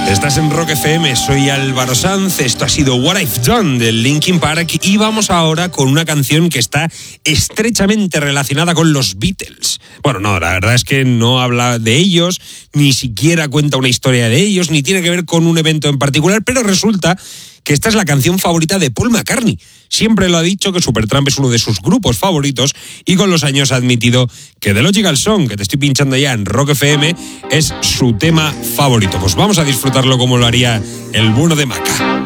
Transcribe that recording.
Estás en Rock FM, soy Álvaro Sanz, esto ha sido What I've Done del Linkin Park y vamos ahora con una canción que está estrechamente relacionada con los Beatles. Bueno, no, la verdad es que no habla de ellos, ni siquiera cuenta una historia de ellos, ni tiene que ver con un evento en particular, pero resulta que esta es la canción favorita de Paul McCartney. Siempre lo ha dicho que Supertramp es uno de sus grupos favoritos y con los años ha admitido que The Logical Song, que te estoy pinchando ya en Rock FM, es su tema favorito. Pues vamos a disfrutarlo como lo haría el bueno de Maca.